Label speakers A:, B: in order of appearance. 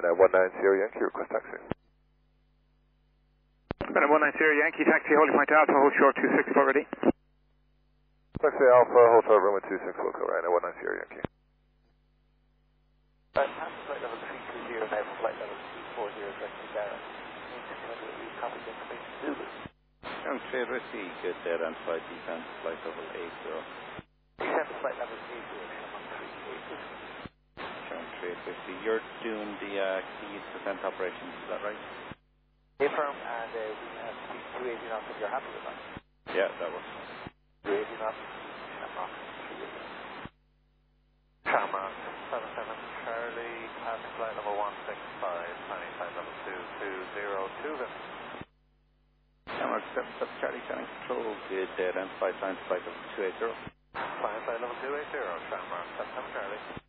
A: right, 190 Yankee, request taxi.
B: Been 190 Yankee, taxi, holding point Alpha, hold short 26 already.
A: Taxi Alpha, hotel room at 26 local, right, 190 Yankee.
C: Pass flight level 320 now for flight level 240 directly down. Copy the information Zulu.
D: Ground trade whiskey, good dead on flight descent, flight level 80.
C: Descent to flight level 80, Shamrock 380.
D: Ground trade whiskey, you're doing the keys descent operations, is that right?
C: Affirm, and we have speed 280 knots if you're happy with that.
D: Yeah, that was.
C: 280 knots, Shamrock 380. Shamrock 77 Charlie, pass flight level 165, planning flight level 2202.
D: Shamrock 77 Charlie, Channing Control, good dead on flight line, flight level 280.
C: Flying flight level 280, Shamrock 77 Charlie.